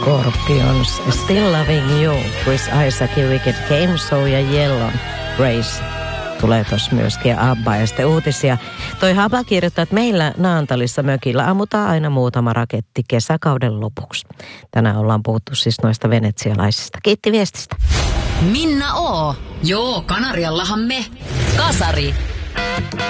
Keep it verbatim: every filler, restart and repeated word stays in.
Scorpions, Still Loving You, Chris Isaacin Wicked Game Show ja Yellon Race tulee tuossa myöskin, ja ABBA ja sitten uutisia. Toi Haba kirjoittaa, että meillä Naantalissa mökillä ammutaan aina muutama raketti kesäkauden lopuksi. Tänään ollaan puhuttu siis noista venetsialaisista. Kiitti viestistä. Minna O. Joo, Kanariallahan me. Kasari.